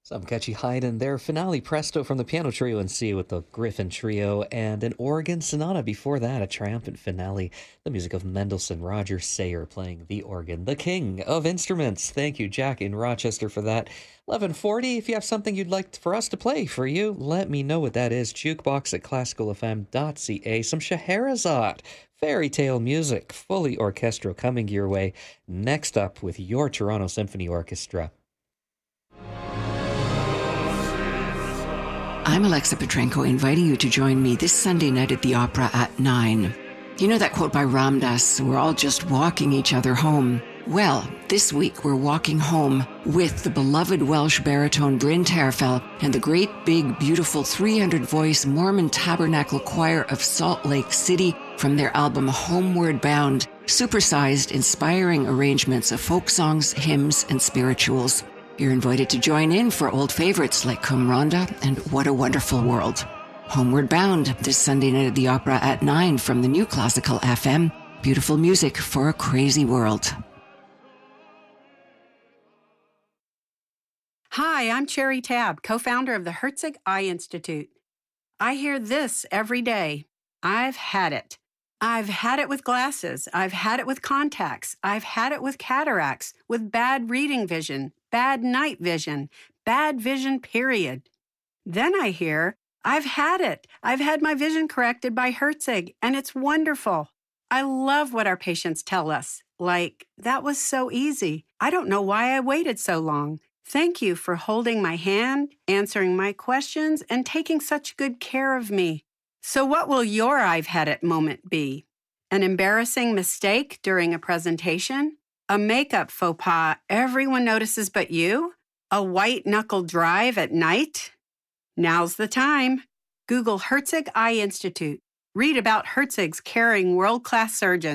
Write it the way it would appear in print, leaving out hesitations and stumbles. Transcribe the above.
Some catchy Haydn there. Finale Presto from the Piano Trio in C with the Griffin Trio, and an organ sonata before that, a triumphant finale. The music of Mendelssohn, Roger Sayer playing the organ, the king of instruments. Thank you, Jack in Rochester, for that. 11:40. If you have something you'd like for us to play for you, let me know what that is. Jukebox at classicalfm.ca. Some Scheherazade. Fairy tale music, fully orchestral, coming your way. Next up with your Toronto Symphony Orchestra. I'm Alexa Petrenko, inviting you to join me this Sunday night at the Opera at 9. You know that quote by Ram Dass, we're all just walking each other home. Well, this week we're walking home with the beloved Welsh baritone Bryn Terfel and the great, big, beautiful 300-voice Mormon Tabernacle Choir of Salt Lake City from their album Homeward Bound, supersized, inspiring arrangements of folk songs, hymns, and spirituals. You're invited to join in for old favorites like Cum Ronda and What a Wonderful World. Homeward Bound, this Sunday night at the Opera at 9 from the new Classical FM. Beautiful music for a crazy world. Hi, I'm Cherry Tabb, co-founder of the Herzig Eye Institute. I hear this every day. I've had it. I've had it with glasses. I've had it with contacts. I've had it with cataracts, with bad reading vision, bad night vision, bad vision, period. Then I hear, I've had it. I've had my vision corrected by Herzig, and it's wonderful. I love what our patients tell us. Like, that was so easy. I don't know why I waited so long. Thank you for holding my hand, answering my questions, and taking such good care of me. So what will your I've had it moment be? An embarrassing mistake during a presentation? A makeup faux pas everyone notices but you? A white-knuckle drive at night? Now's the time. Google Herzig Eye Institute. Read about Herzig's caring world-class surgeons.